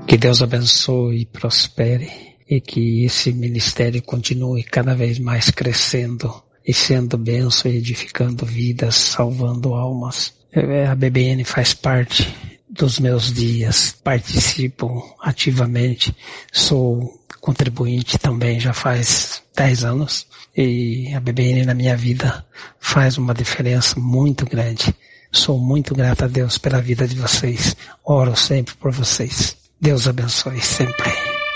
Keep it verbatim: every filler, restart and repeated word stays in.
Que Deus abençoe e prospere e que esse ministério continue cada vez mais crescendo e sendo bênção e edificando vidas, salvando almas. A B B N faz parte dos meus dias, participo ativamente, sou contribuinte também já faz dez anos e a B B N na minha vida faz uma diferença muito grande. Sou muito grato a Deus pela vida de vocês, oro sempre por vocês. Deus abençoe sempre.